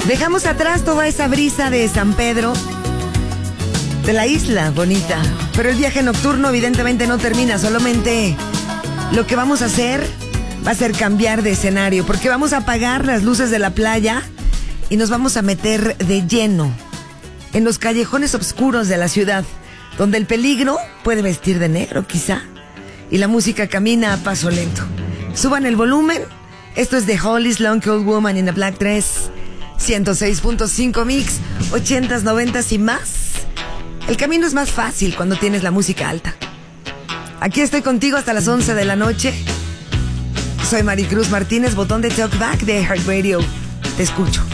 Dejamos atrás toda esa brisa de San Pedro, de la isla bonita. Pero el viaje nocturno evidentemente no termina. Solamente lo que vamos a hacer va a ser cambiar de escenario, porque vamos a apagar las luces de la playa y nos vamos a meter de lleno en los callejones oscuros de la ciudad, donde el peligro puede vestir de negro quizá, y la música camina a paso lento. Suban el volumen. Esto es The Hollies, Long Cold Woman in a Black Dress. 106.5 Mix, 80s, 90s y más. El camino es más fácil cuando tienes la música alta. Aquí estoy contigo hasta las 11 de la noche. Soy Maricruz Martínez, botón de Talkback de iHeartRadio. Te escucho.